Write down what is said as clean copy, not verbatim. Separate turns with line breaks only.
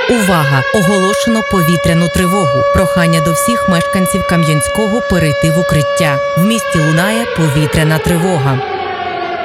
Увага! Оголошено повітряну тривогу. Прохання до всіх мешканців Кам'янського перейти в укриття. В місті лунає повітряна тривога.